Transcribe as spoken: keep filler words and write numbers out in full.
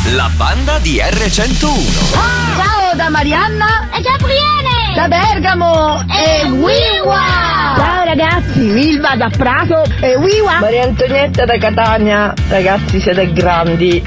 la banda di erre centouno. Ciao da Marianna e Gabriele, da Bergamo e, e Wiwa. Ciao ragazzi, Milva da Prato e Wiwa. Maria Antonietta da Catania. Ragazzi, siete grandi.